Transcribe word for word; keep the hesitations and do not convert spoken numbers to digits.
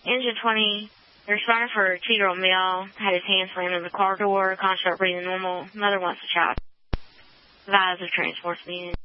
Engine twenty, you're responding for a two-year-old male, had his hand slammed in the car door, construct breathing normal, mother wants a child. Advise of transport being